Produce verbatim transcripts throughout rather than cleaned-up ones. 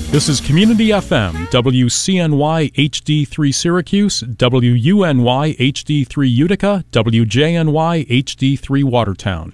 This is Community F M, W C N Y H D three Syracuse, W U N Y H D three Utica, W J N Y H D three Watertown.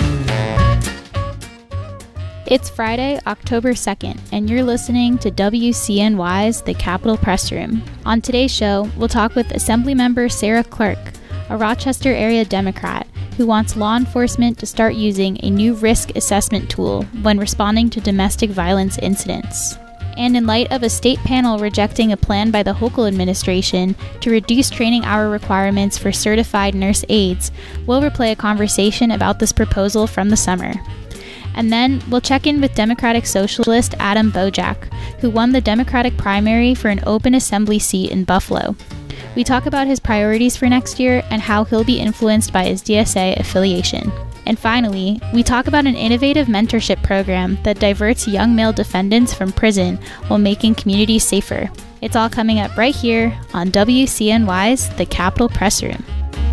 It's Friday, October second, and you're listening to W C N Y's The Capitol Press Room. On today's show, we'll talk with Assemblymember Sarah Clark, a Rochester area Democrat who wants law enforcement to start using a new risk assessment tool when responding to domestic violence incidents. And in light of a state panel rejecting a plan by the Hochul administration to reduce training hour requirements for certified nurse aides, we'll replay a conversation about this proposal from the summer. And then we'll check in with Democratic Socialist Adam Bojack, who won the Democratic primary for an open assembly seat in Buffalo. We talk about his priorities for next year and how he'll be influenced by his D S A affiliation. And finally, we talk about an innovative mentorship program that diverts young male defendants from prison while making communities safer. It's all coming up right here on W C N Y's The Capitol Press Room.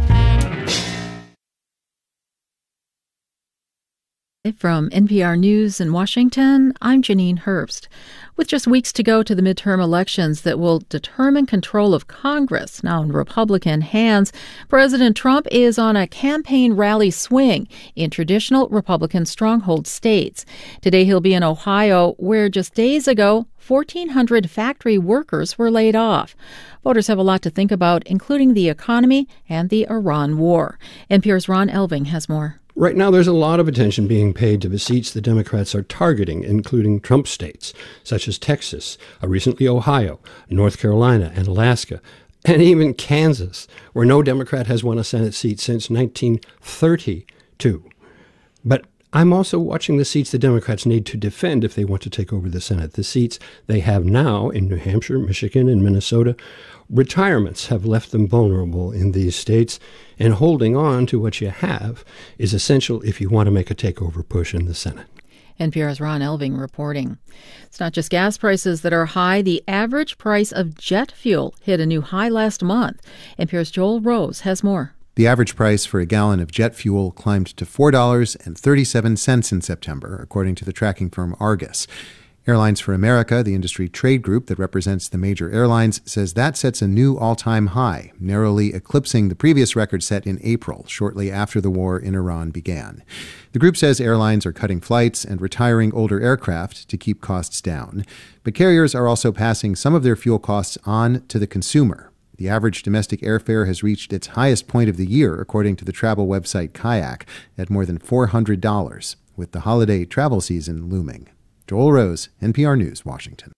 From N P R News in Washington, I'm Janine Herbst. With just weeks to go to the midterm elections that will determine control of Congress now in Republican hands, President Trump is on a campaign rally swing in traditional Republican stronghold states. Today he'll be in Ohio, where just days ago, fourteen hundred factory workers were laid off. Voters have a lot to think about, including the economy and the Iran war. N P R's Ron Elving has more. Right now, there's a lot of attention being paid to the seats the Democrats are targeting, including Trump states, such as Texas, uh, recently Ohio, North Carolina, and Alaska, and even Kansas, where no Democrat has won a Senate seat since nineteen thirty-two. But I'm also watching the seats the Democrats need to defend if they want to take over the Senate. The seats they have now in New Hampshire, Michigan, and Minnesota. Retirements have left them vulnerable in these states, and holding on to what you have is essential if you want to make a takeover push in the Senate. N P R's Ron Elving reporting. It's not just gas prices that are high. The average price of jet fuel hit a new high last month. N P R's Joel Rose has more. The average price for a gallon of jet fuel climbed to four dollars and thirty-seven cents in September, according to the tracking firm Argus. Airlines for America, the industry trade group that represents the major airlines, says that sets a new all-time high, narrowly eclipsing the previous record set in April, shortly after the war in Iran began. The group says airlines are cutting flights and retiring older aircraft to keep costs down. But carriers are also passing some of their fuel costs on to the consumer. The average domestic airfare has reached its highest point of the year, according to the travel website Kayak, at more than four hundred dollars, with the holiday travel season looming. Joel Rose, N P R News, Washington.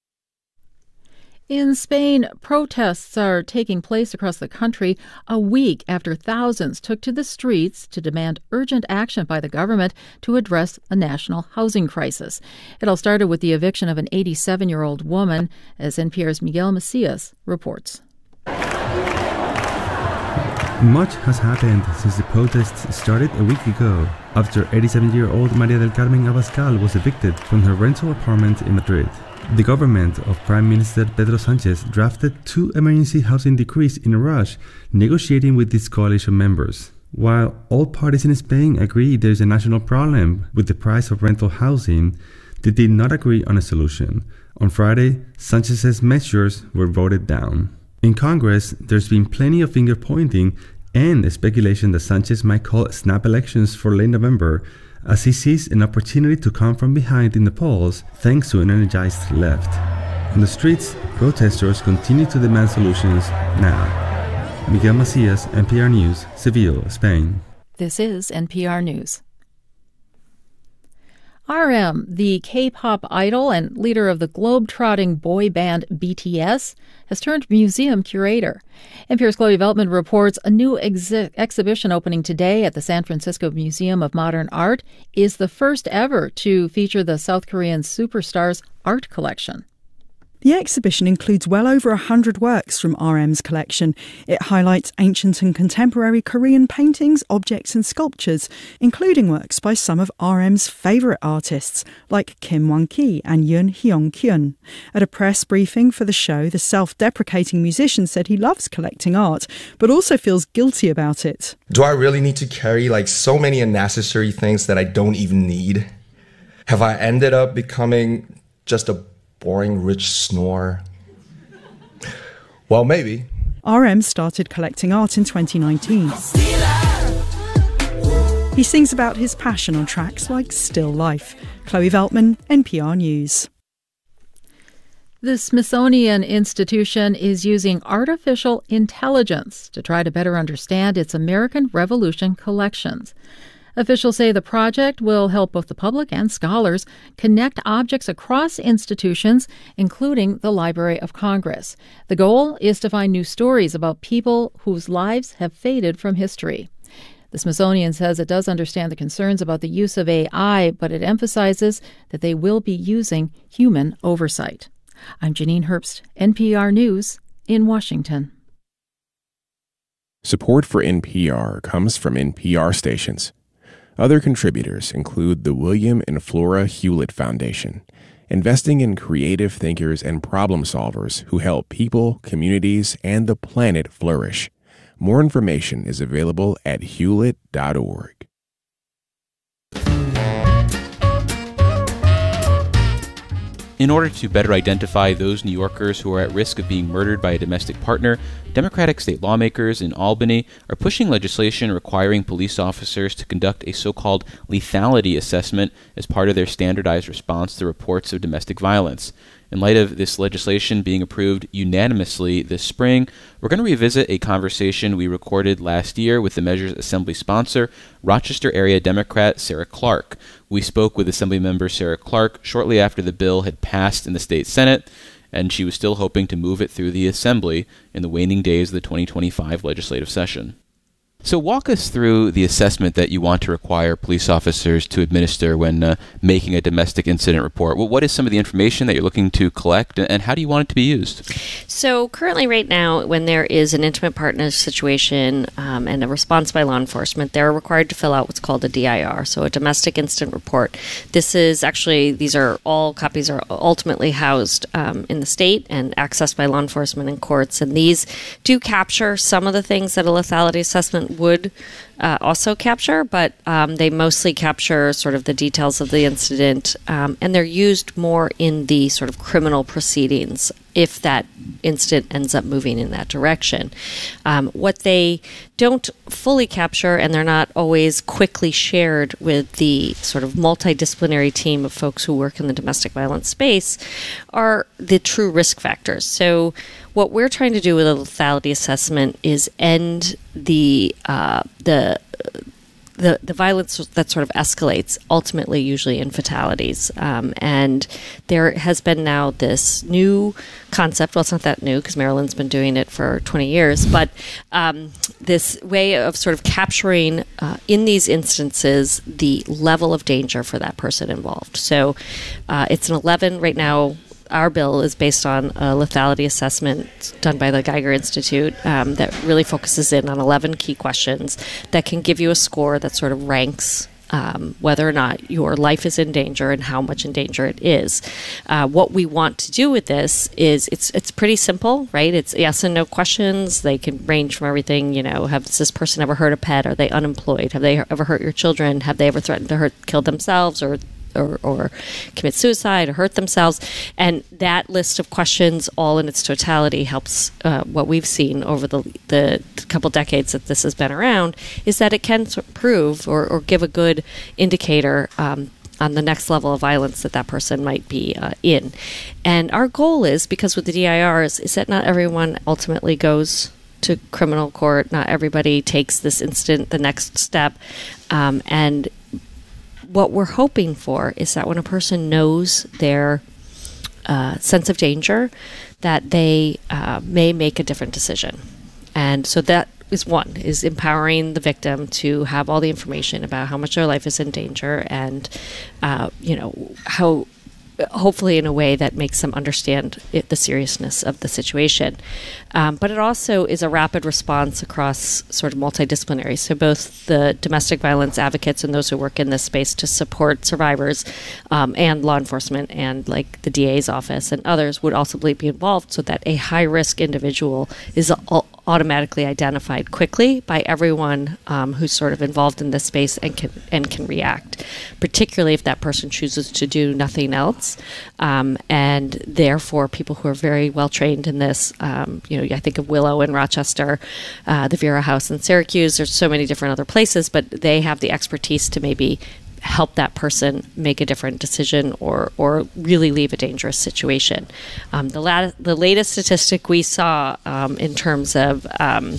In Spain, protests are taking place across the country a week after thousands took to the streets to demand urgent action by the government to address a national housing crisis. It all started with the eviction of an eighty-seven-year-old woman, as N P R's Miguel Macias reports. Much has happened since the protests started a week ago, after eighty-seven-year-old Maria del Carmen Abascal was evicted from her rental apartment in Madrid. The government of Prime Minister Pedro Sánchez drafted two emergency housing decrees in a rush, negotiating with its coalition members. While all parties in Spain agree there is a national problem with the price of rental housing, they did not agree on a solution. On Friday, Sánchez's measures were voted down. In Congress, there's been plenty of finger-pointing and speculation that Sánchez might call snap elections for late November, as he sees an opportunity to come from behind in the polls thanks to an energized left. On the streets, protesters continue to demand solutions now. Miguel Macias, N P R News, Seville, Spain. This is N P R News. R E M, the K-pop idol and leader of the globe-trotting boy band B T S, has turned museum curator. N P R's Chloe Veltman reports a new exi- exhibition opening today at the San Francisco Museum of Modern Art is the first ever to feature the South Korean superstar's art collection. The exhibition includes well over one hundred works from R E M's collection. It highlights ancient and contemporary Korean paintings, objects and sculptures, including works by some of R E M's favourite artists, like Kim Won-ki and Yoon Hyung-kyun. At a press briefing for the show, the self-deprecating musician said he loves collecting art, but also feels guilty about it. Do I really need to carry like so many unnecessary things that I don't even need? Have I ended up becoming just a boring rich snore? Well, maybe. R M started collecting art in twenty nineteen. He sings about his passion on tracks like Still Life. Chloe Veltman, N P R News. The Smithsonian Institution is using artificial intelligence to try to better understand its American Revolution collections. Officials say the project will help both the public and scholars connect objects across institutions, including the Library of Congress. The goal is to find new stories about people whose lives have faded from history. The Smithsonian says it does understand the concerns about the use of A I, but it emphasizes that they will be using human oversight. I'm Janine Herbst, N P R News in Washington. Support for N P R comes from N P R stations. Other contributors include the William and Flora Hewlett Foundation, investing in creative thinkers and problem solvers who help people, communities, and the planet flourish. More information is available at hewlett dot org. In order to better identify those New Yorkers who are at risk of being murdered by a domestic partner, Democratic state lawmakers in Albany are pushing legislation requiring police officers to conduct a so-called lethality assessment as part of their standardized response to reports of domestic violence. In light of this legislation being approved unanimously this spring, we're going to revisit a conversation we recorded last year with the measure's assembly sponsor, Rochester area Democrat Sarah Clark. We spoke with Assemblymember Sarah Clark shortly after the bill had passed in the state Senate, and she was still hoping to move it through the Assembly in the waning days of the twenty twenty-five legislative session. So walk us through the assessment that you want to require police officers to administer when uh, making a domestic incident report. Well, what is some of the information that you're looking to collect, and how do you want it to be used? So currently right now, when there is an intimate partner situation um, and a response by law enforcement, they're required to fill out what's called a D I R, so a domestic incident report. This is actually, these are all copies are ultimately housed um, in the state and accessed by law enforcement and courts, and these do capture some of the things that a lethality assessment would uh, also capture, but um, they mostly capture sort of the details of the incident, um, and they're used more in the sort of criminal proceedings if that incident ends up moving in that direction. Um, what they don't fully capture, and they're not always quickly shared with the sort of multidisciplinary team of folks who work in the domestic violence space, are the true risk factors. So what we're trying to do with a lethality assessment is end the uh, the the the violence that sort of escalates, ultimately usually in fatalities. Um, and there has been now this new concept. Well, it's not that new because Maryland's been doing it for twenty years, but um, this way of sort of capturing uh, in these instances the level of danger for that person involved. So uh, it's an eleven right now. Our bill is based on a lethality assessment done by the Geiger Institute um, that really focuses in on eleven key questions that can give you a score that sort of ranks um, whether or not your life is in danger and how much in danger it is. Uh, what we want to do with this is it's it's pretty simple, right? It's yes and no questions. They can range from everything, you know, has this person ever hurt a pet? Are they unemployed? Have they ever hurt your children? Have they ever threatened to hurt, kill themselves or Or, or commit suicide or hurt themselves? And that list of questions, all in its totality, helps uh, what we've seen over the the couple decades that this has been around, is that it can sort of prove or, or give a good indicator um, on the next level of violence that that person might be uh, in. And our goal is, because with the D I Rs, is that not everyone ultimately goes to criminal court. Not everybody takes this incident the next step. Um, and what we're hoping for is that when a person knows their uh, sense of danger, that they uh, may make a different decision. And so that is one, is empowering the victim to have all the information about how much their life is in danger and, uh, you know, how, hopefully in a way that makes them understand it, the seriousness of the situation. Um, but it also is a rapid response across sort of multidisciplinary. So both the domestic violence advocates and those who work in this space to support survivors um, and law enforcement and like the D A's office and others would also be involved, so that a high-risk individual is al- automatically identified quickly by everyone um, who's sort of involved in this space and can and can react, particularly if that person chooses to do nothing else. Um, and therefore, people who are very well trained in this, um, you know, I think of Willow in Rochester, uh, the Vera House in Syracuse. There's so many different other places, but they have the expertise to maybe help that person make a different decision or or really leave a dangerous situation. Um, the, la- the latest statistic we saw um, in terms of um,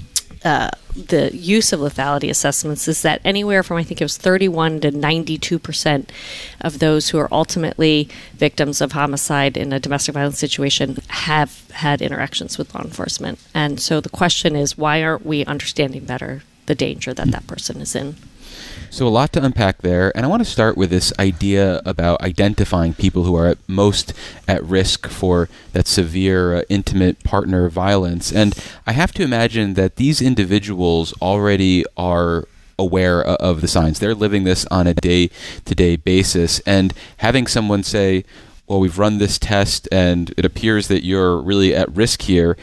uh, the use of lethality assessments is that anywhere from, I think it was thirty-one to ninety-two percent of those who are ultimately victims of homicide in a domestic violence situation have had interactions with law enforcement. And so the question is, why aren't we understanding better the danger that that person is in? So a lot to unpack there, and I want to start with this idea about identifying people who are at most at risk for that severe uh, intimate partner violence. And I have to imagine that these individuals already are aware uh, of the signs. They're living this on a day-to-day basis, and having someone say, well, we've run this test and it appears that you're really at risk here,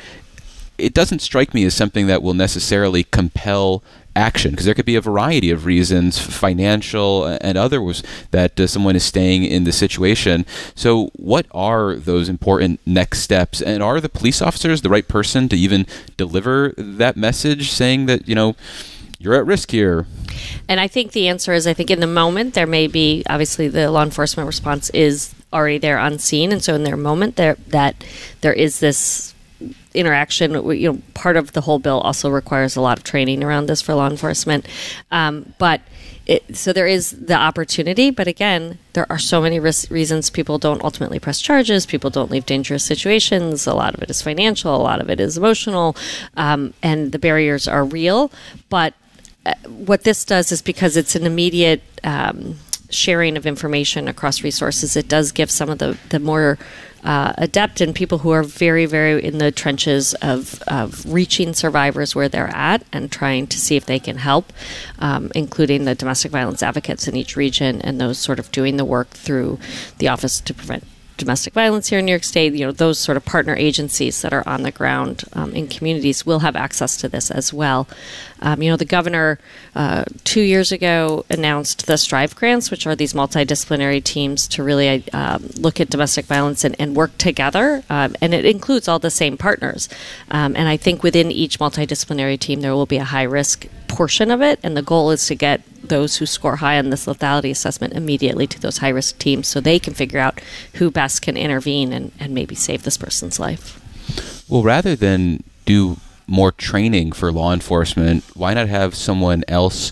it doesn't strike me as something that will necessarily compel action, because there could be a variety of reasons, financial and others, that uh, someone is staying in the situation. So what are those important next steps? And are the police officers the right person to even deliver that message saying that, you know, you're at risk here? And I think the answer is, I think in the moment, there may be, obviously the law enforcement response is already there on scene. And so in their moment, there that there is this interaction. You know, part of the whole bill also requires a lot of training around this for law enforcement. Um, but it, so there is the opportunity, but again, there are so many ris- reasons people don't ultimately press charges. People don't leave dangerous situations. A lot of it is financial. A lot of it is emotional. Um, and the barriers are real. But uh, what this does is, because it's an immediate um, sharing of information across resources, it does give some of the, the more Uh, adept and people who are very, very in the trenches of, of reaching survivors where they're at and trying to see if they can help, um, including the domestic violence advocates in each region and those sort of doing the work through the Office to Prevent Domestic Violence here in New York State. You know, those sort of partner agencies that are on the ground um, in communities will have access to this as well. Um, you know, the governor uh, two years ago announced the STRIVE grants, which are these multidisciplinary teams to really um, look at domestic violence and, and work together. Um, and it includes all the same partners. Um, and I think within each multidisciplinary team, there will be a high risk portion of it. And the goal is to get those who score high on this lethality assessment immediately to those high risk teams so they can figure out who best can intervene and, and maybe save this person's life. Well, rather than do more training for law enforcement, why not have someone else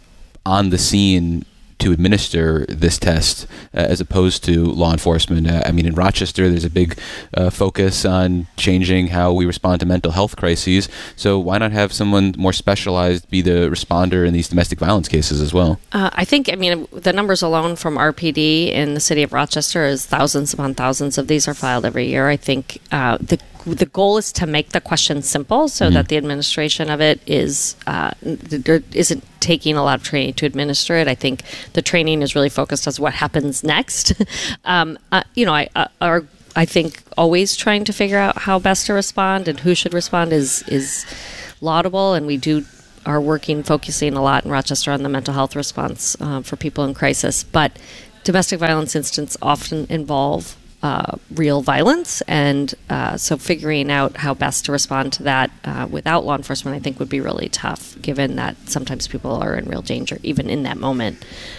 on the scene to administer this test uh, as opposed to law enforcement? Uh, I mean, in Rochester, there's a big uh, focus on changing how we respond to mental health crises. So why not have someone more specialized be the responder in these domestic violence cases as well? Uh, I think, I mean, the numbers alone from R P D in the city of Rochester is thousands upon thousands of these are filed every year. I think uh, the The goal is to make the question simple so mm-hmm. that the administration of it is uh, there isn't taking a lot of training to administer it. I think the training is really focused on what happens next. um, uh, you know, I uh, are I think always trying to figure out how best to respond and who should respond is is laudable, and we do are working focusing a lot in Rochester on the mental health response uh, for people in crisis. But domestic violence incidents often involve Uh, real violence, and uh, so figuring out how best to respond to that uh, without law enforcement, I think, would be really tough, given that sometimes people are in real danger, even in that moment,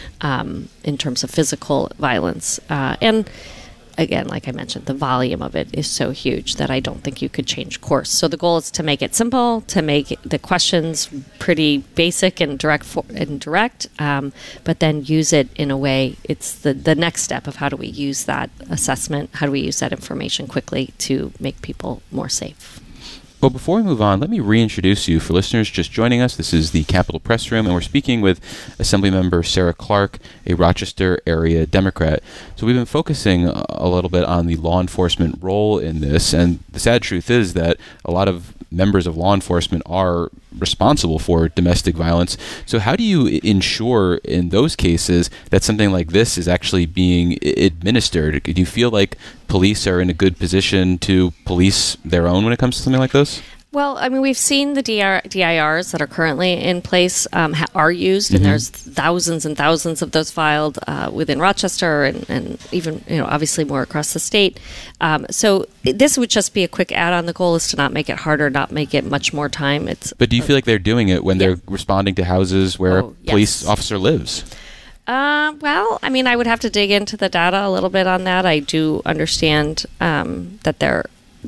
um, in terms of physical violence. Uh, and again, like I mentioned, the volume of it is so huge that I don't think you could change course. So the goal is to make it simple, to make the questions pretty basic and direct, for, and direct, um, but then use it in a way. It's the, the next step of how do we use that assessment, how do we use that information quickly to make people more safe. Well, before we move on, let me reintroduce you for listeners just joining us. This is the Capitol Press Room, and we're speaking with Assemblymember Sarah Clark, a Rochester area Democrat. So we've been focusing a little bit on the law enforcement role in this, and the sad truth is that a lot of members of law enforcement are responsible for domestic violence. So how do you ensure in those cases that something like this is actually being administered? Do you feel like police are in a good position to police their own when it comes to something like this? Well, I mean, we've seen the D I Rs that are currently in place um, ha- are used, mm-hmm. and there's thousands and thousands of those filed uh, within Rochester, and, and even, you know, obviously more across the state. Um, so this would just be a quick add-on. The goal is to not make it harder, not make it much more time. It's. But do you feel like they're doing it when yeah. they're responding to houses where oh, a police yes. officer lives? Uh, well, I mean, I would have to dig into the data a little bit on that. I do understand um, that they're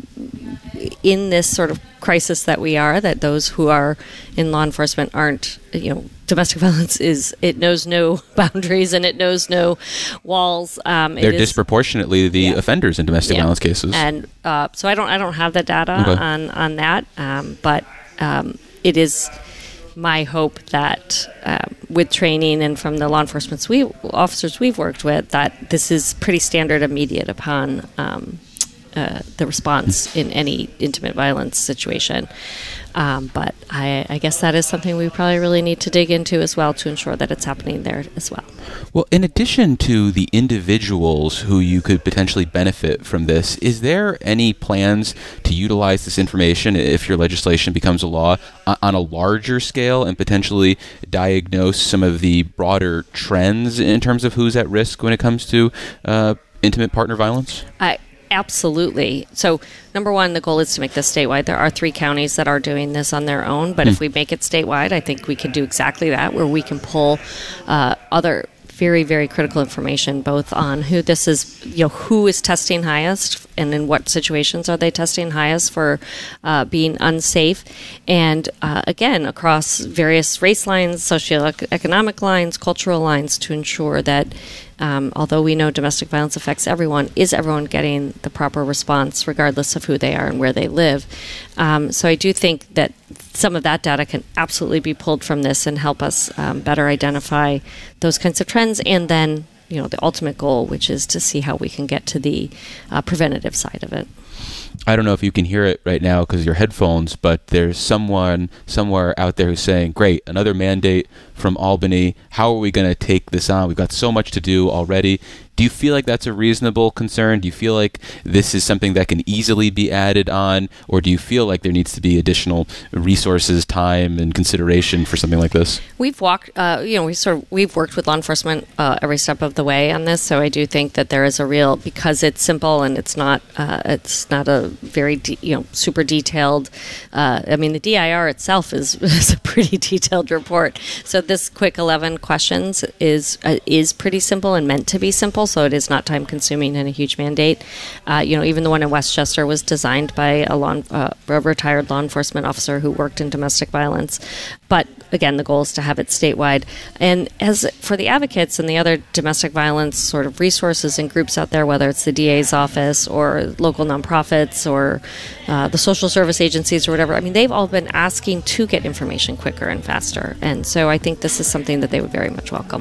in this sort of crisis that we are, that those who are in law enforcement aren't, you know, domestic violence is, it knows no boundaries and it knows no walls. Um, They're is, disproportionately the yeah. offenders in domestic yeah. violence cases. And uh, so I don't, I don't have the data okay. on, on that, um, but um, it is my hope that uh, with training and from the law enforcement we, officers we've worked with, that this is pretty standard immediate upon um, Uh, the response in any intimate violence situation. Um, but I, I guess that is something we probably really need to dig into as well to ensure that it's happening there as well. Well, in addition to the individuals who you could potentially benefit from this, is there any plans to utilize this information if your legislation becomes a law on a larger scale and potentially diagnose some of the broader trends in terms of who's at risk when it comes to uh, intimate partner violence? I Absolutely. So, number one, the goal is to make this statewide. There are three counties that are doing this on their own, but mm. if we make it statewide, I think we can do exactly that, where we can pull uh, other very, very critical information, both on who this is, you know, who is testing highest and in what situations are they testing highest for uh, being unsafe. And uh, again, across various race lines, socioeconomic lines, cultural lines, to ensure that Um, although we know domestic violence affects everyone, is everyone getting the proper response regardless of who they are and where they live? Um, so I do think that some of that data can absolutely be pulled from this and help us um, better identify those kinds of trends, and then, you know, the ultimate goal, which is to see how we can get to the uh, preventative side of it. I don't know if you can hear it right now because of your headphones, but there's someone somewhere out there who's saying, great, another mandate from Albany. How are we going to take this on? We've got so much to do already. Do you feel like that's a reasonable concern? Do you feel like this is something that can easily be added on? Or do you feel like there needs to be additional resources, time, and consideration for something like this? We've walked, uh, you know, we sort of, we've worked with law enforcement uh, every step of the way on this. So I do think that there is a real, because it's simple and it's not, uh, it's not a very, de- you know, super detailed, uh, I mean, the D I R itself is, is a pretty detailed report. So this quick eleven questions is, uh, is pretty simple and meant to be simple. So it is not time consuming and a huge mandate. Uh, you know, even the one in Westchester was designed by a, law, uh, a retired law enforcement officer who worked in domestic violence. But again, the goal is to have it statewide. And as for the advocates and the other domestic violence sort of resources and groups out there, whether it's the D A's office or local nonprofits or uh, the social service agencies or whatever, I mean, they've all been asking to get information quicker and faster. And so I think this is something that they would very much welcome.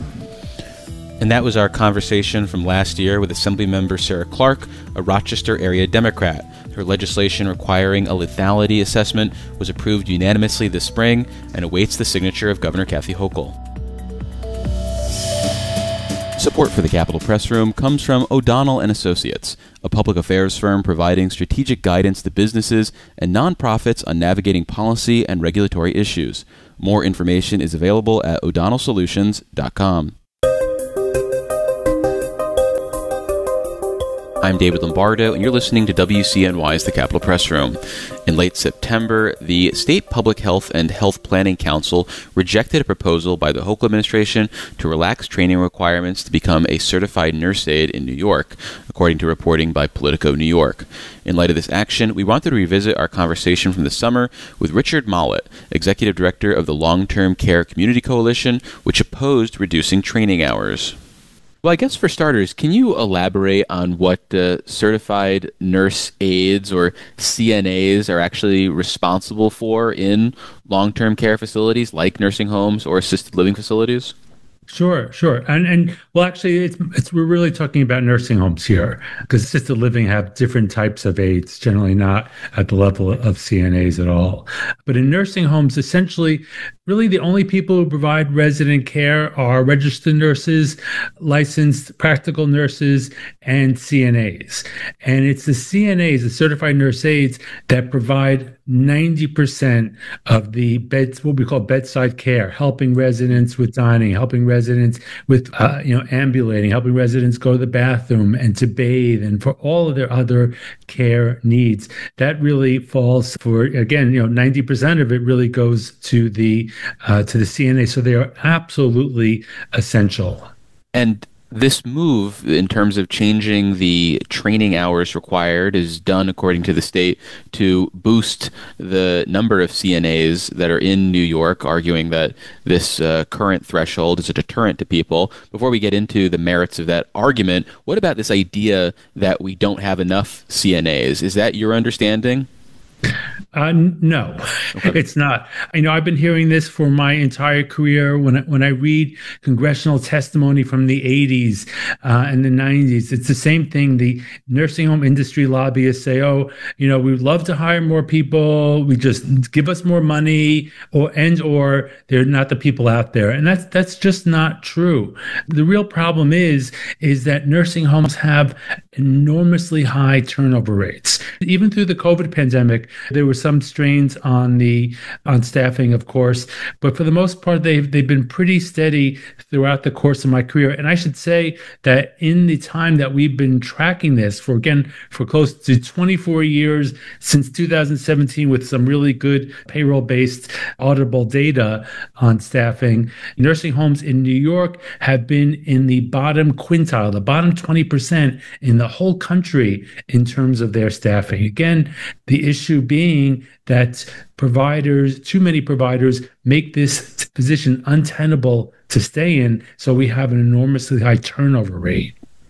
And that was our conversation from last year with Assemblymember Sarah Clark, a Rochester area Democrat. Her legislation requiring a lethality assessment was approved unanimously this spring and awaits the signature of Governor Kathy Hochul. Support for the Capitol Press Room comes from O'Donnell and Associates, a public affairs firm providing strategic guidance to businesses and nonprofits on navigating policy and regulatory issues. More information is available at o'donnell solutions dot com. I'm David Lombardo, and you're listening to W C N Y's The Capitol Press Room. In late September, the State Public Health and Health Planning Council rejected a proposal by the Hochul administration to relax training requirements to become a certified nurse aide in New York, according to reporting by Politico New York. In light of this action, we wanted to revisit our conversation from the summer with Richard Mollett, Executive Director of the Long-Term Care Community Coalition, which opposed reducing training hours. Well, I guess for starters, can you elaborate on what uh, certified nurse aides or C N As are actually responsible for in long-term care facilities like nursing homes or assisted living facilities? Sure, sure. And, and well, actually, it's, it's we're really talking about nursing homes here, because assisted living have different types of aides, generally not at the level of C N As at all. But in nursing homes, essentially, really the only people who provide resident care are registered nurses, licensed practical nurses, and C N As. And it's the C N As, the certified nurse aides, that provide ninety percent of the beds, what we call bedside care, helping residents with dining, helping residents with, uh, you know, ambulating, helping residents go to the bathroom and to bathe, and for all of their other care needs. That really falls for, again, you know, ninety percent of it really goes to the uh, to the C N A. So they are absolutely essential. And this move, in terms of changing the training hours required, is done, according to the state, to boost the number of C N As that are in New York, arguing that this uh, current threshold is a deterrent to people. Before we get into the merits of that argument, what about this idea that we don't have enough C N As? Is that your understanding? Uh, no, okay. It's not. You know, I've been hearing this for my entire career. When I, when I read congressional testimony from the eighties uh, and the nineties, it's the same thing. The nursing home industry lobbyists say, oh, you know, we'd love to hire more people. We just give us more money, or and or they're not the people out there. And that's that's just not true. The real problem is, is that nursing homes have enormously high turnover rates. Even through the COVID pandemic, there were some strains on the on staffing, of course, but for the most part, they've they've been pretty steady throughout the course of my career. And I should say that in the time that we've been tracking this for, again, for close to twenty-four years, since two thousand seventeen, with some really good payroll-based auditable data on staffing, nursing homes in New York have been in the bottom quintile, the bottom twenty percent in the whole country in terms of their staffing. Again, the issue being that providers, too many providers, make this position untenable to stay in, so we have an enormously high turnover rate.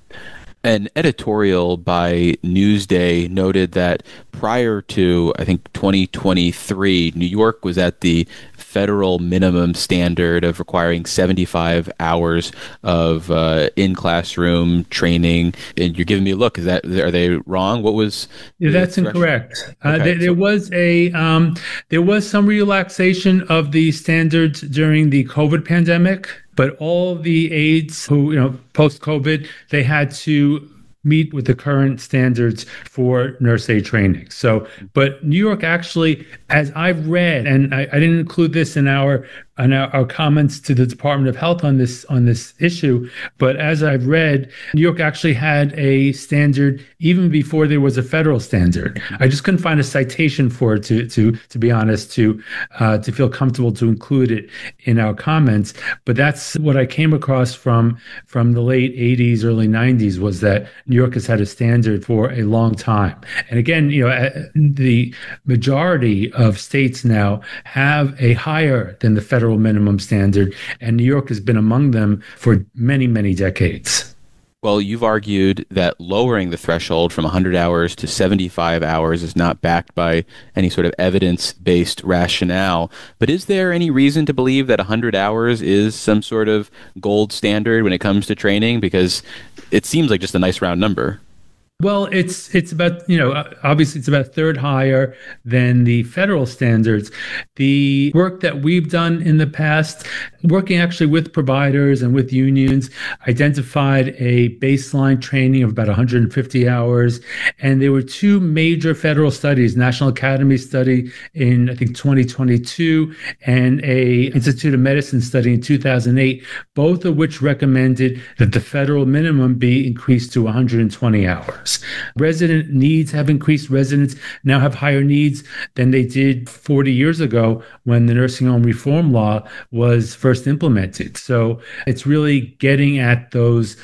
An editorial by Newsday noted that prior to, I think, twenty twenty-three, New York was at the federal minimum standard of requiring seventy-five hours of uh, in-classroom training. And you're giving me a look. Is that, are they wrong? What was? Yeah, that's threshold? Incorrect. Okay, uh, there, so- there was a um, there was some relaxation of the standards during the COVID pandemic. But all the aides who, you know, post-COVID, they had to meet with the current standards for nurse aid training. So, but New York actually, as I've read, and I, I didn't include this in our on our, our comments to the Department of Health on this on this issue, but as I've read, New York actually had a standard even before there was a federal standard. I just couldn't find a citation for it to to to be honest, to uh, to feel comfortable to include it in our comments. But that's what I came across from from the late eighties, early nineties, was that New York has had a standard for a long time. And again, you know, the majority of states now have a higher than the federal minimum standard, and New York has been among them for many, many decades. Well, you've argued that lowering the threshold from one hundred hours to seventy-five hours is not backed by any sort of evidence-based rationale. But is there any reason to believe that one hundred hours is some sort of gold standard when it comes to training? Because it seems like just a nice round number. Well, it's it's about, you know, obviously it's about a third higher than the federal standards. The work that we've done in the past, working actually with providers and with unions, identified a baseline training of about one hundred fifty hours. And there were two major federal studies, National Academy study in, I think, twenty twenty-two, and a Institute of Medicine study in two thousand eight, both of which recommended that the federal minimum be increased to one hundred twenty hours. Resident needs have increased. Residents now have higher needs than they did forty years ago when the nursing home reform law was first implemented. So it's really getting at those,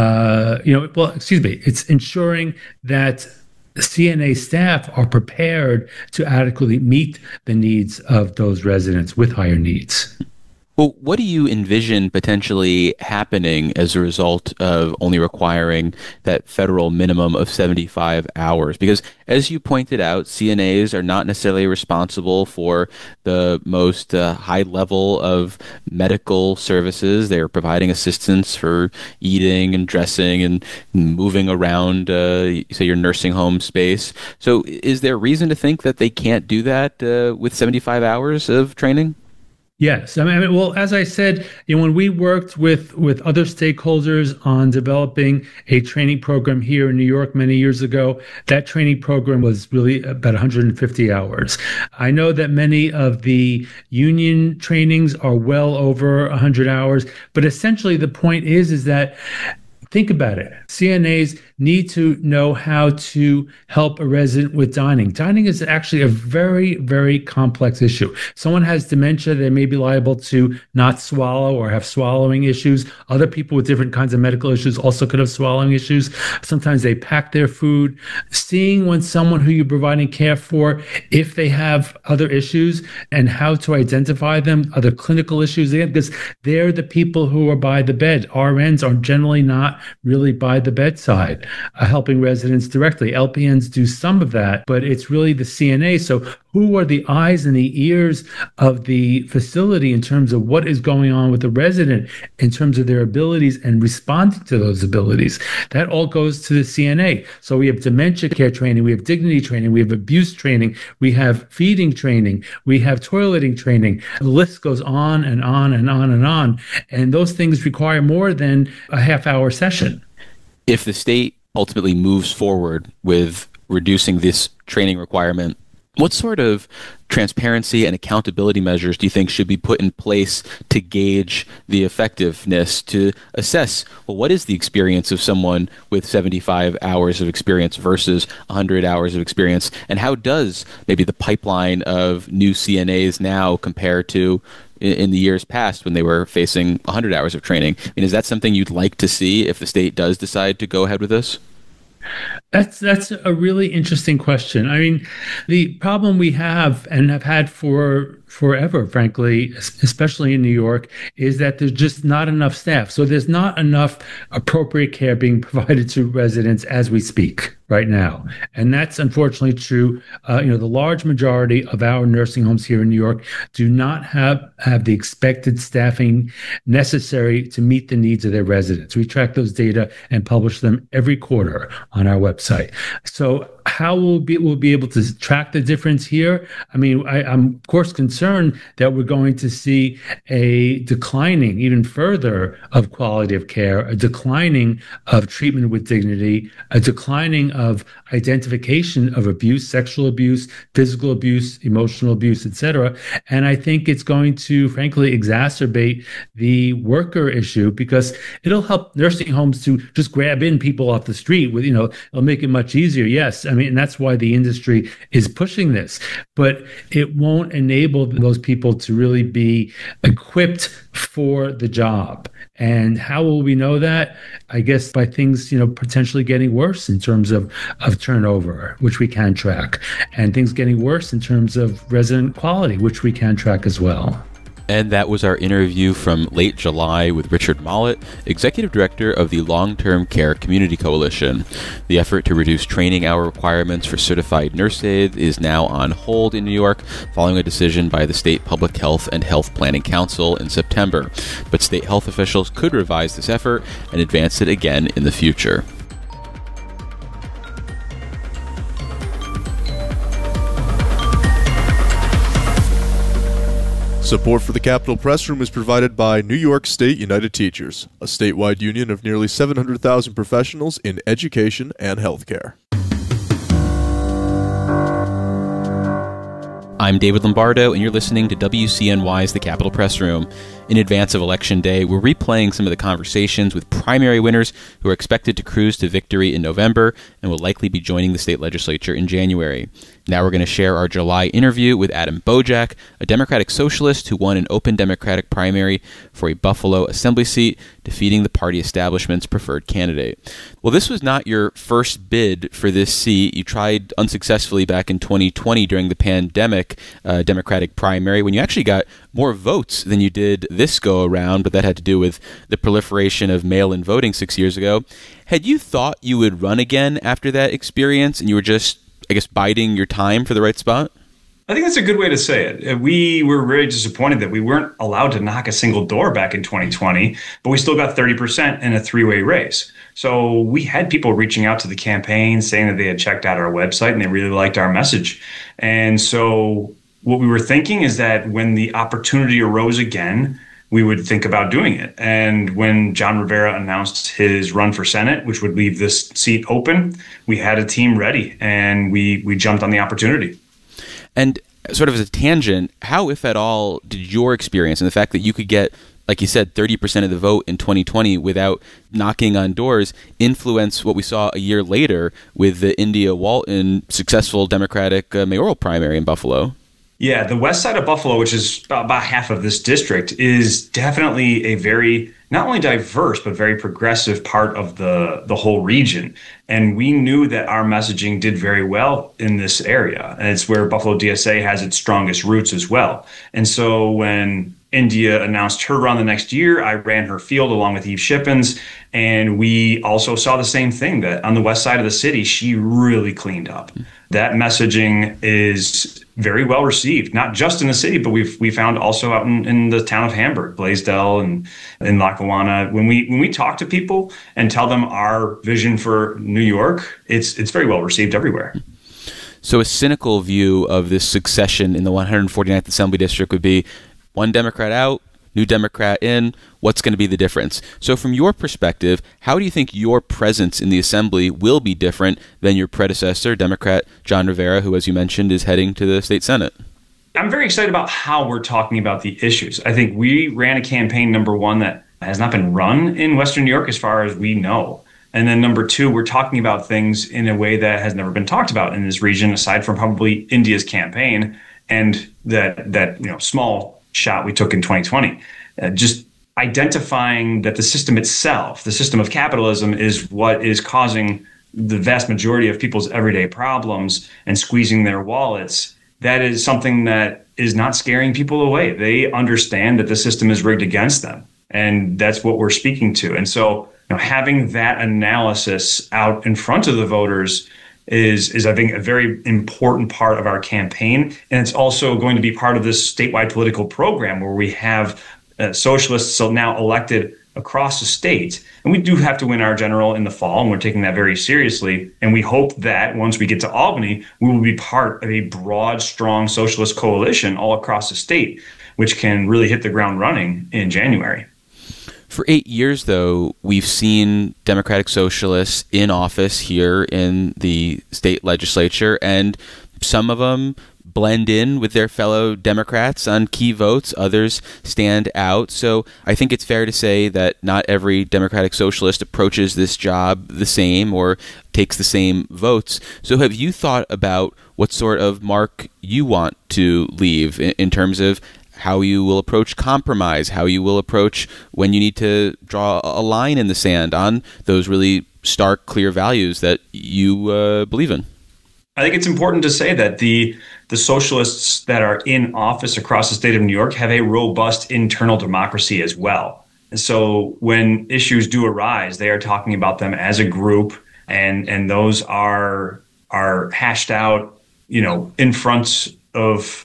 uh, you know, well, excuse me, it's ensuring that C N A staff are prepared to adequately meet the needs of those residents with higher needs. Well, what do you envision potentially happening as a result of only requiring that federal minimum of seventy-five hours? Because as you pointed out, C N As are not necessarily responsible for the most uh, high level of medical services. They're providing assistance for eating and dressing and moving around, uh, say, your nursing home space. So is there reason to think that they can't do that uh, with seventy-five hours of training? Yes. I mean, well, as I said, you know, when we worked with, with other stakeholders on developing a training program here in New York many years ago, that training program was really about one hundred fifty hours. I know that many of the union trainings are well over one hundred hours, but essentially the point is, is that think about it. C N As need to know how to help a resident with dining. Dining is actually a very, very complex issue. Someone has dementia, they may be liable to not swallow or have swallowing issues. Other people with different kinds of medical issues also could have swallowing issues. Sometimes they pack their food. Seeing when someone who you're providing care for, if they have other issues and how to identify them, other clinical issues, again, because they're the people who are by the bed. R Ns are generally not really by the bedside, uh, helping residents directly. L P Ns do some of that, but it's really the C N A. So who are the eyes and the ears of the facility in terms of what is going on with the resident, in terms of their abilities and responding to those abilities? That all goes to the C N A. So we have dementia care training, we have dignity training, we have abuse training, we have feeding training, we have toileting training. The list goes on and on and on and on. And those things require more than a half hour session. If the state ultimately moves forward with reducing this training requirement, what sort of transparency and accountability measures do you think should be put in place to gauge the effectiveness, to assess, well, what is the experience of someone with seventy-five hours of experience versus one hundred hours of experience? And how does maybe the pipeline of new C N As now compare to in, in the years past when they were facing one hundred hours of training? I mean, is that something you'd like to see if the state does decide to go ahead with this? That's that's a really interesting question. I mean, the problem we have and have had for forever, frankly, especially in New York, is that there's just not enough staff. So there's not enough appropriate care being provided to residents as we speak right now. And that's unfortunately true. Uh, you know, the large majority of our nursing homes here in New York do not have, have the expected staffing necessary to meet the needs of their residents. We track those data and publish them every quarter on our website. So how will be we'll be able to track the difference here? I mean, I, I'm of course concerned that we're going to see a declining even further of quality of care, a declining of treatment with dignity, a declining of identification of abuse, sexual abuse, physical abuse, emotional abuse, et cetera. And I think it's going to, frankly, exacerbate the worker issue because it'll help nursing homes to just grab in people off the street with, you know, it'll make it much easier. Yes. I mean, and that's why the industry is pushing this, but it won't enable those people to really be equipped for the job. And how will we know that? I guess by things, you know, potentially getting worse in terms of, of turnover, which we can track, and things getting worse in terms of resident quality, which we can track as well. And that was our interview from late July with Richard Mollett, Executive Director of the Long-Term Care Community Coalition. The effort to reduce training hour requirements for certified nurse aides is now on hold in New York, following a decision by the State Public Health and Health Planning Council in September. But state health officials could revise this effort and advance it again in the future. Support for the Capitol Press Room is provided by New York State United Teachers, a statewide union of nearly seven hundred thousand professionals in education and healthcare. I'm David Lombardo, and you're listening to W C N Y's The Capitol Press Room. In advance of Election Day, we're replaying some of the conversations with primary winners who are expected to cruise to victory in November and will likely be joining the state legislature in January. Now we're going to share our July interview with Adam Bojack, a Democratic socialist who won an open Democratic primary for a Buffalo assembly seat, defeating the party establishment's preferred candidate. Well, this was not your first bid for this seat. You tried unsuccessfully back in twenty twenty during the pandemic uh, Democratic primary when you actually got more votes than you did this go around, but that had to do with the proliferation of mail-in voting six years ago. Had you thought you would run again after that experience and you were just, I guess, biding your time for the right spot? I think that's a good way to say it. We were very disappointed that we weren't allowed to knock a single door back in twenty twenty, but we still got thirty percent in a three-way race. So we had people reaching out to the campaign saying that they had checked out our website and they really liked our message. And so what we were thinking is that when the opportunity arose again, we would think about doing it. And when John Rivera announced his run for Senate, which would leave this seat open, we had a team ready, and we we jumped on the opportunity. And sort of as a tangent, how, if at all, did your experience and the fact that you could get, like you said, thirty percent of the vote in twenty twenty without knocking on doors influence what we saw a year later with the India Walton successful Democratic uh, mayoral primary in Buffalo? Yeah, the west side of Buffalo, which is about, about half of this district, is definitely a very, not only diverse, but very progressive part of the, the whole region. And we knew that our messaging did very well in this area. And it's where Buffalo D S A has its strongest roots as well. And so when India announced her run the next year, I ran her field along with Eve Shippens. And we also saw the same thing, that on the west side of the city, she really cleaned up. That messaging is very well received, not just in the city, but we've we found also out in, in the town of Hamburg, Blaisdell, and in Lackawanna. When we when we talk to people and tell them our vision for New York, it's it's very well received everywhere. So a cynical view of this succession in the one hundred forty-ninth Assembly District would be one Democrat out, new Democrat in. What's going to be the difference? So from your perspective, how do you think your presence in the Assembly will be different than your predecessor, Democrat John Rivera, who, as you mentioned, is heading to the state Senate? I'm very excited about how we're talking about the issues. I think we ran a campaign, number one, that has not been run in Western New York as far as we know. And then number two, we're talking about things in a way that has never been talked about in this region, aside from probably India's campaign and that that you know small shot we took in twenty twenty. Uh, just identifying that the system itself, the system of capitalism, is what is causing the vast majority of people's everyday problems and squeezing their wallets. That is something that is not scaring people away. They understand that the system is rigged against them, and that's what we're speaking to. And so, you know, having that analysis out in front of the voters is, is I think, a very important part of our campaign. And it's also going to be part of this statewide political program where we have uh, socialists so now elected across the state. And we do have to win our general in the fall, and we're taking that very seriously. And we hope that once we get to Albany, we will be part of a broad, strong socialist coalition all across the state, which can really hit the ground running in January. For eight years, though, we've seen Democratic Socialists in office here in the state legislature, and some of them blend in with their fellow Democrats on key votes. Others stand out. So I think it's fair to say that not every Democratic Socialist approaches this job the same or takes the same votes. So have you thought about what sort of mark you want to leave in, in terms of how you will approach compromise, how you will approach when you need to draw a line in the sand on those really stark, clear values that you uh, believe in? I think it's important to say that the the socialists that are in office across the state of New York have a robust internal democracy as well. And so when issues do arise, they are talking about them as a group, and and those are are hashed out, you know, in front of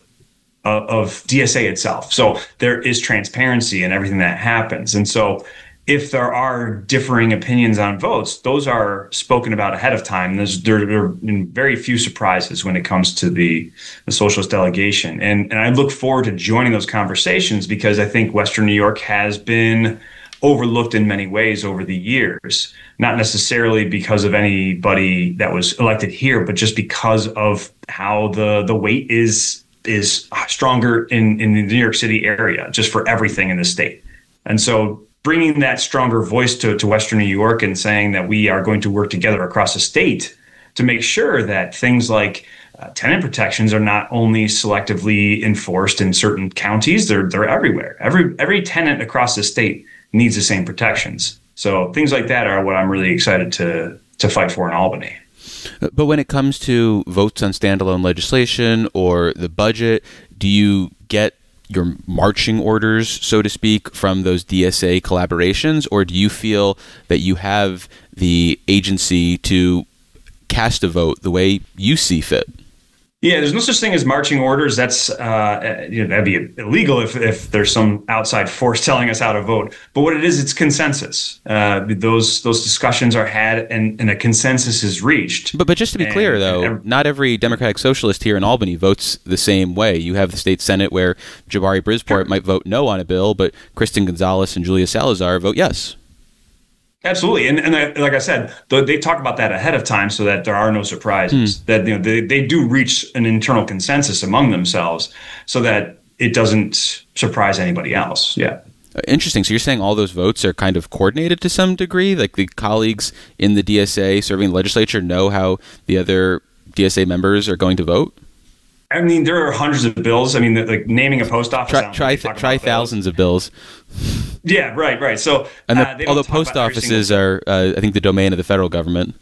of D S A itself. So there is transparency in everything that happens. And so if there are differing opinions on votes, those are spoken about ahead of time. There's, there, there are very few surprises when it comes to the, the socialist delegation. And, and I look forward to joining those conversations because I think Western New York has been overlooked in many ways over the years, not necessarily because of anybody that was elected here, but just because of how the, the weight is is stronger in, in the New York City area, just for everything in the state. And so bringing that stronger voice to, to Western New York and saying that we are going to work together across the state to make sure that things like uh, tenant protections are not only selectively enforced in certain counties, they're they're everywhere. Every every tenant across the state needs the same protections. So things like that are what I'm really excited to to fight for in Albany. But when it comes to votes on standalone legislation or the budget, do you get your marching orders, so to speak, from those D S A collaborations, or do you feel that you have the agency to cast a vote the way you see fit? Yeah, there's no such thing as marching orders. That's uh, you know, that'd be illegal if, if there's some outside force telling us how to vote. But what it is, it's consensus. Uh, those those discussions are had, and, and a consensus is reached. But but just to be and, clear, though, and, not every Democratic Socialist here in Albany votes the same way. You have the state Senate where Jabari Brisport might vote no on a bill, but Kristen Gonzalez and Julia Salazar vote yes. Absolutely. And, and like I said, they talk about that ahead of time so that there are no surprises, mm. that you know, they, they do reach an internal consensus among themselves so that it doesn't surprise anybody else. Yeah. Interesting. So you're saying all those votes are kind of coordinated to some degree? Like the colleagues in the D S A serving the legislature know how the other D S A members are going to vote? I mean, there are hundreds of bills. I mean, like naming a post office. Try, try, th- try thousands of bills. Yeah, right, right. So, and the, uh, although post offices are, uh, I think, the domain of the federal government.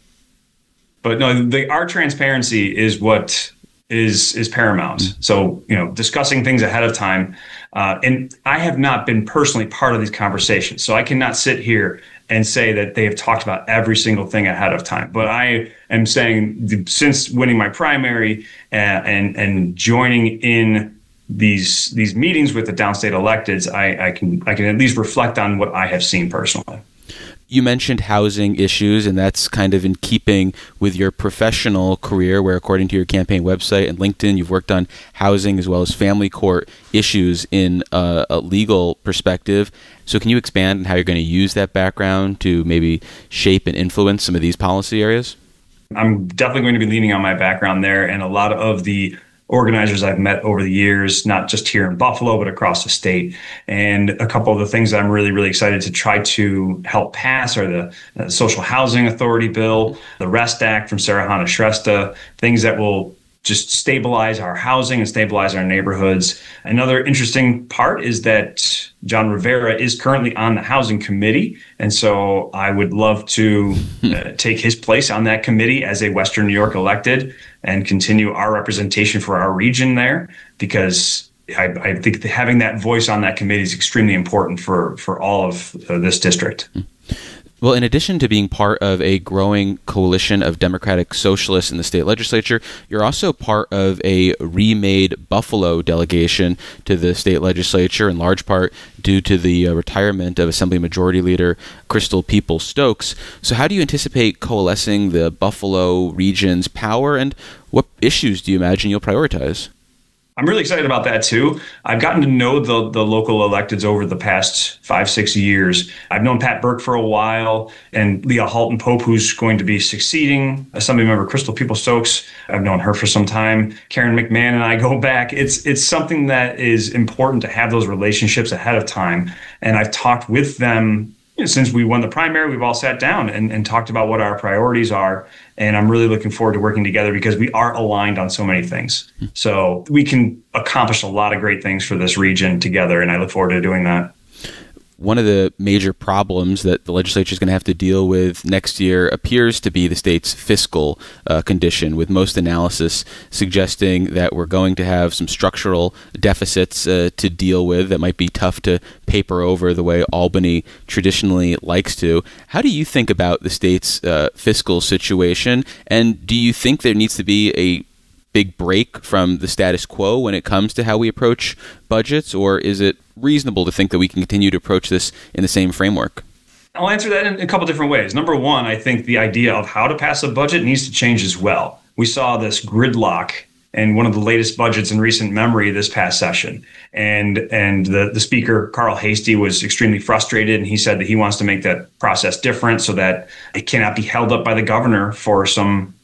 But no, the, our transparency is what is is paramount. Mm-hmm. So, you know, discussing things ahead of time. Uh, and I have not been personally part of these conversations, so I cannot sit here and say that they have talked about every single thing ahead of time. But I am saying, since winning my primary and and, and joining in these these meetings with the downstate electeds, I, I can I can at least reflect on what I have seen personally. You mentioned housing issues, and that's kind of in keeping with your professional career, where according to your campaign website and LinkedIn, you've worked on housing as well as family court issues in a, a legal perspective. So can you expand on how you're going to use that background to maybe shape and influence some of these policy areas? I'm definitely going to be leaning on my background there, and a lot of the organizers I've met over the years, not just here in Buffalo, but across the state. And a couple of the things that I'm really, really excited to try to help pass are the uh, Social Housing Authority bill, the REST Act from Sarah Hannah Shrestha, things that will just stabilize our housing and stabilize our neighborhoods. Another interesting part is that John Rivera is currently on the Housing Committee. And so I would love to uh, take his place on that committee as a Western New York elected and continue our representation for our region there, because I, I think that having that voice on that committee is extremely important for, for all of uh, this district. Well, in addition to being part of a growing coalition of Democratic Socialists in the state legislature, you're also part of a remade Buffalo delegation to the state legislature, in large part due to the uh, retirement of Assembly Majority Leader Crystal Peoples-Stokes. So how do you anticipate coalescing the Buffalo region's power, and what issues do you imagine you'll prioritize? I'm really excited about that, too. I've gotten to know the, the local electeds over the past five, six years. I've known Pat Burke for a while, and Leah Halton Pope, who's going to be succeeding Assemblymember Crystal Peoples-Stokes. I've known her for some time. Karen McMahon and I go back. It's it's something that is important to have those relationships ahead of time. And I've talked with them. You know, since we won the primary, we've all sat down and, and talked about what our priorities are. And I'm really looking forward to working together because we are aligned on so many things. So we can accomplish a lot of great things for this region together, and I look forward to doing that. One of the major problems that the legislature is going to have to deal with next year appears to be the state's fiscal uh, condition, with most analysis suggesting that we're going to have some structural deficits uh, to deal with that might be tough to paper over the way Albany traditionally likes to. How do you think about the state's uh, fiscal situation, and do you think there needs to be a big break from the status quo when it comes to how we approach budgets, or is it reasonable to think that we can continue to approach this in the same framework? I'll answer that in a couple different ways. Number one, I think the idea of how to pass a budget needs to change as well. We saw this gridlock in one of the latest budgets in recent memory this past session. And and the, the speaker, Carl Hastie, was extremely frustrated, and he said that he wants to make that process different so that it cannot be held up by the governor for some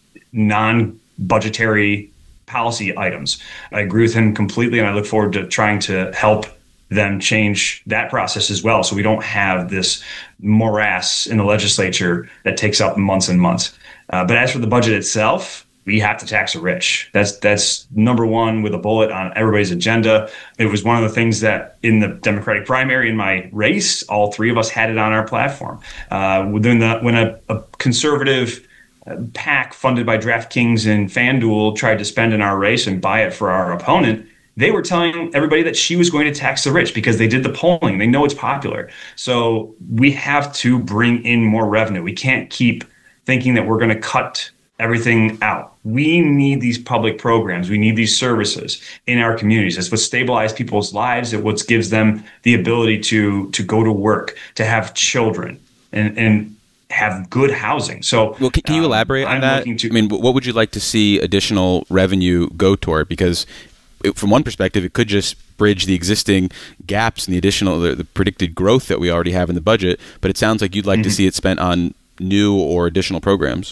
non-budgetary policy items. I agree with him completely, and I look forward to trying to help them change that process as well, so we don't have this morass in the legislature that takes up months and months. Uh, but as for the budget itself, we have to tax the rich. That's that's number one with a bullet on everybody's agenda. It was one of the things that in the Democratic primary in my race, all three of us had it on our platform. Uh, within the, when a, a conservative PAC funded by DraftKings and FanDuel tried to spend in our race and buy it for our opponent, they were telling everybody that she was going to tax the rich because they did the polling. They know it's popular. So we have to bring in more revenue. We can't keep thinking that we're going to cut everything out. We need these public programs. We need these services in our communities. It's what stabilizes people's lives. It's what gives them the ability to to go to work, to have children, and and have good housing. So, well, can, can you elaborate um, on I'm that? To- I mean, what would you like to see additional revenue go toward? Because it, from one perspective, it could just bridge the existing gaps and the additional, the, the predicted growth that we already have in the budget. But it sounds like you'd like mm-hmm. to see it spent on new or additional programs.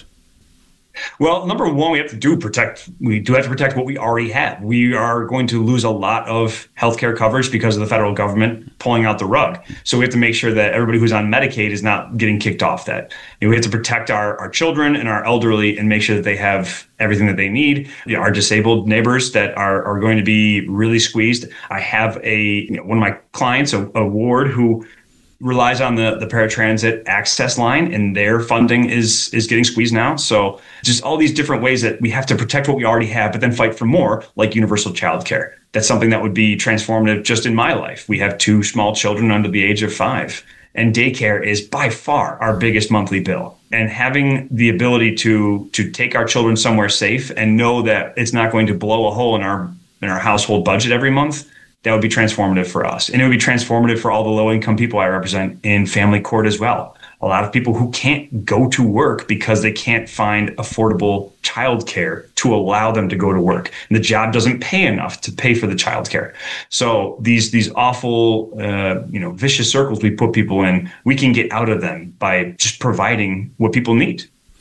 Well, number one, we have to do protect. We do have to protect what we already have. We are going to lose a lot of healthcare coverage because of the federal government pulling out the rug. So we have to make sure that everybody who's on Medicaid is not getting kicked off that. You know, we have to protect our, our children and our elderly and make sure that they have everything that they need. You know, our disabled neighbors that are, are going to be really squeezed. I have a you know, one of my clients, a, a ward who relies on the, the paratransit access line, and their funding is is getting squeezed now. So just all these different ways that we have to protect what we already have, but then fight for more, like universal childcare. That's something that would be transformative just in my life. We have two small children under the age of five, and daycare is by far our biggest monthly bill. And having the ability to to take our children somewhere safe and know that it's not going to blow a hole in our in our household budget every month, that would be transformative for us. And it would be transformative for all the low-income people I represent in family court as well. A lot of people who can't go to work because they can't find affordable childcare to allow them to go to work. And the job doesn't pay enough to pay for the childcare. So these these awful, uh, you know, vicious circles we put people in, we can get out of them by just providing what people need.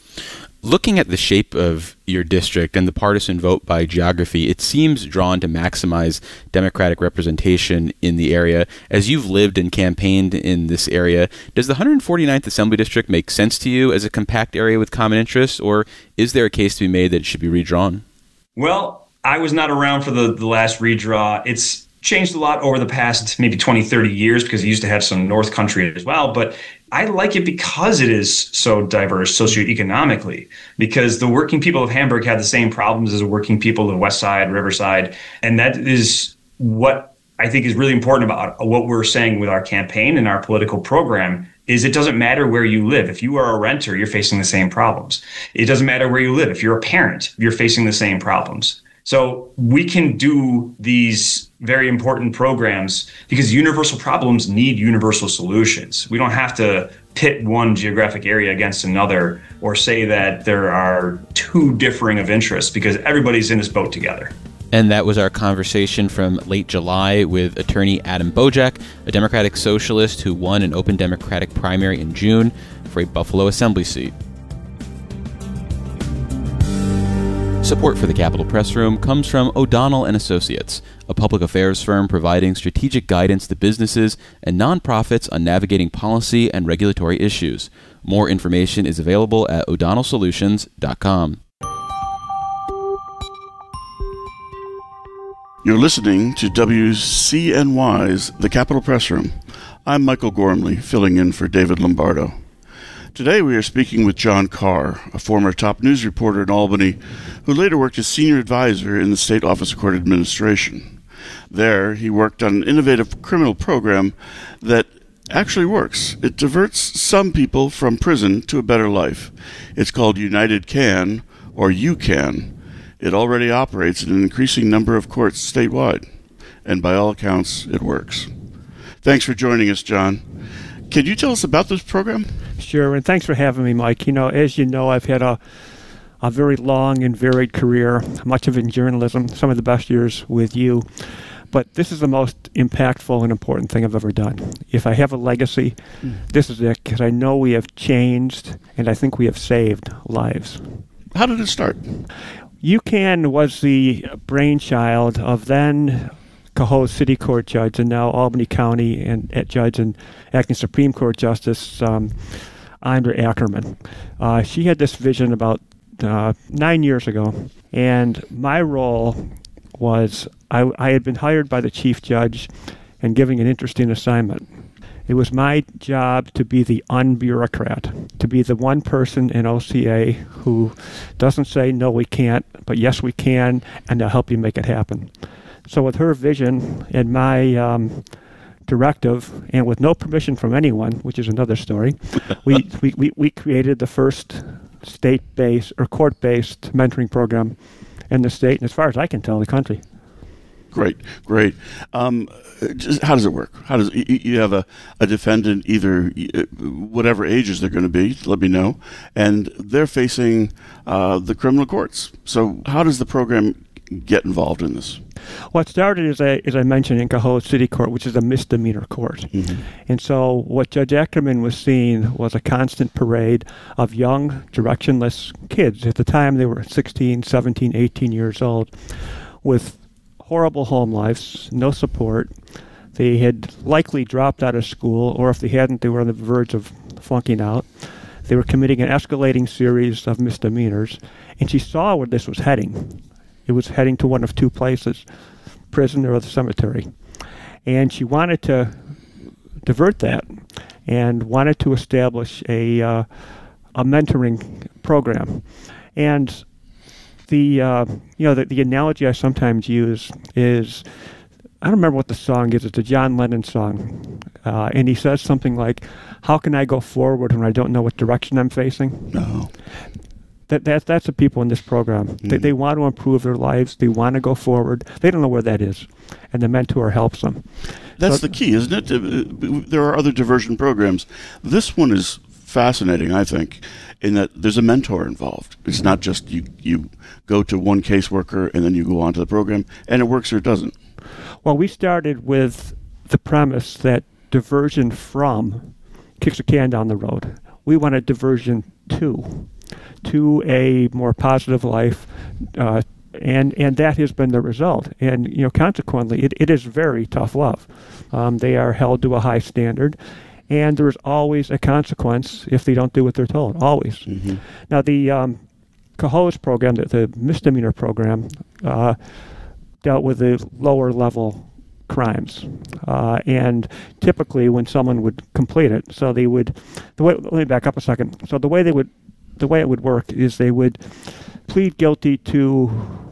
Looking at the shape of your district and the partisan vote by geography, it seems drawn to maximize Democratic representation in the area. As you've lived and campaigned in this area, does the one hundred forty-ninth Assembly District make sense to you as a compact area with common interests, or is there a case to be made that it should be redrawn? Well, I was not around for the, the last redraw. It's changed a lot over the past maybe twenty, thirty years because it used to have some North Country as well. But I like it because it is so diverse socioeconomically, because the working people of Hamburg have the same problems as the working people of West Side, Riverside. And that is what I think is really important about what we're saying with our campaign and our political program is it doesn't matter where you live. If you are a renter, you're facing the same problems. It doesn't matter where you live. If you're a parent, you're facing the same problems. So we can do these very important programs because universal problems need universal solutions. We don't have to pit one geographic area against another or say that there are two differing of interests because everybody's in this boat together. And that was our conversation from late July with attorney Adam Bojack, a Democratic socialist who won an open Democratic primary in June for a Buffalo Assembly seat. Support for the Capitol Press Room comes from O'Donnell and Associates, a public affairs firm providing strategic guidance to businesses and nonprofits on navigating policy and regulatory issues. More information is available at o'donnell solutions dot com. You're listening to W C N Y's The Capitol Press Room. I'm Michael Gormley, filling in for David Lombardo. Today we are speaking with John Carr, a former top news reporter in Albany, who later worked as senior advisor in the State Office of Court Administration. There, he worked on an innovative criminal program that actually works. It diverts some people from prison to a better life. It's called United Can, or UCAN. It already operates in an increasing number of courts statewide, and by all accounts, it works. Thanks for joining us, John. Can you tell us about this program? Sure, and thanks for having me, Mike. You know, as you know, I've had a a very long and varied career, much of it in journalism, some of the best years with you. But this is the most impactful and important thing I've ever done. If I have a legacy, mm. this is it, because I know we have changed, and I think we have saved lives. How did it start? UCAN was the brainchild of then Cohoes City Court Judge and now Albany County and uh, Judge and acting Supreme Court Justice um, Andra Ackerman. Uh, she had this vision about uh, nine years ago, and my role was I, I had been hired by the Chief Judge and given an interesting assignment. It was my job to be the unbureaucrat, to be the one person in O C A who doesn't say, no, we can't, but yes, we can, and I'll help you make it happen. So with her vision and my um, directive, and with no permission from anyone, which is another story, we, we, we, we created the first state-based or court-based mentoring program in the state, and as far as I can tell, the country. Great, great. Um, just, how does it work? How does you, you have a, a defendant, either whatever ages they're going to be, let me know, and they're facing uh, the criminal courts. So how does the program get involved in this? Well, it started, as I, as I mentioned, in Cohoes City Court, which is a misdemeanor court. Mm-hmm. And so what Judge Ackerman was seeing was a constant parade of young, directionless kids. At the time, they were sixteen, seventeen, eighteen years old, with horrible home lives, no support. They had likely dropped out of school, or if they hadn't, they were on the verge of flunking out. They were committing an escalating series of misdemeanors, and she saw where this was heading. It was heading to one of two places, prison or the cemetery. And she wanted to divert that and wanted to establish a, uh, a mentoring program. And The uh, you know the, the analogy I sometimes use is, I don't remember what the song is. It's a John Lennon song, uh, and he says something like, "How can I go forward when I don't know what direction I'm facing?" No. That that that's the people in this program. Mm-hmm. They they want to improve their lives. They want to go forward. They don't know where that is, and the mentor helps them. That's so, the key, isn't it? There are other diversion programs. This one is fascinating, I think, in that there's a mentor involved. It's not just you, you go to one caseworker and then you go on to the program, and it works or it doesn't. Well, we started with the premise that diversion from kicks a can down the road. We wanted diversion to, to a more positive life, uh, and and that has been the result. And you know, consequently, it, it is very tough love. Um, they are held to a high standard. And there's always a consequence if they don't do what they're told, always. Mm-hmm. Now, the um, Cohoes program, the, the misdemeanor program, uh, dealt with the lower level crimes. Uh, and typically when someone would complete it, so they would, the way, let me back up a second. So the way they would, the way it would work is they would plead guilty to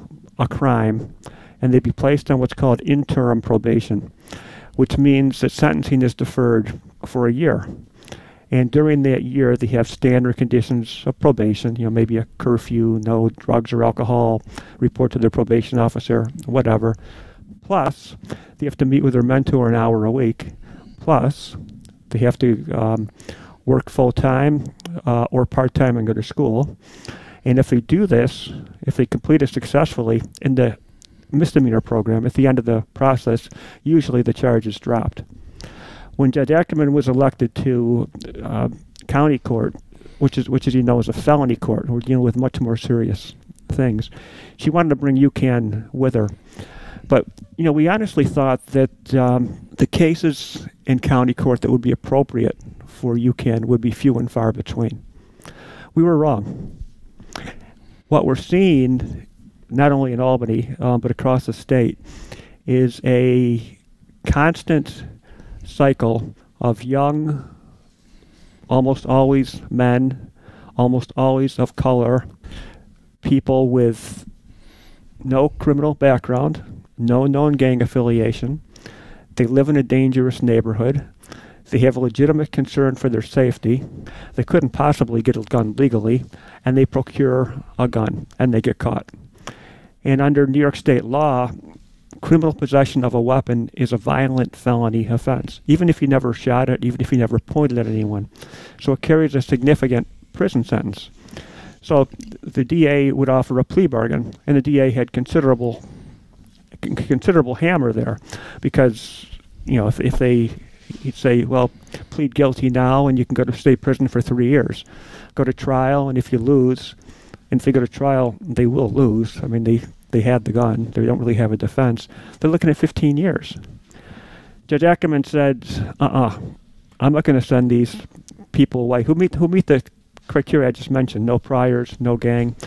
a crime, and they'd be placed on what's called interim probation, which means that sentencing is deferred for a year. And during that year, they have standard conditions of probation, you know, maybe a curfew, no drugs or alcohol, report to their probation officer, whatever. Plus, they have to meet with their mentor an hour a week. Plus, they have to um, work full-time uh, or part-time and go to school. And if they do this, if they complete it successfully in the misdemeanor program, at the end of the process, usually the charge is dropped. When Judge Ackerman was elected to uh, county court, which is which as you know is a felony court, we're dealing with much more serious things, she wanted to bring UCAN with her. But you know, we honestly thought that um, the cases in county court that would be appropriate for UCAN would be few and far between. We were wrong. What we're seeing, not only in Albany, um, but across the state, is a constant cycle of young, almost always men, almost always of color, people with no criminal background, no known gang affiliation. They live in a dangerous neighborhood. They have a legitimate concern for their safety. They couldn't possibly get a gun legally, and they procure a gun, and they get caught. And under New York State law, criminal possession of a weapon is a violent felony offense, even if you never shot it, even if you never pointed at anyone. So it carries a significant prison sentence. So the D A would offer a plea bargain, and the D A had considerable considerable hammer there, because you know if, if they he'd say, well, plead guilty now and you can go to state prison for three years. Go to trial, and if you lose, and if they go to trial, they will lose. I mean, they, they had the gun. They don't really have a defense. They're looking at fifteen years. Judge Ackerman said, uh-uh, I'm not going to send these people away who meet who meet the criteria I just mentioned, no priors, no gang.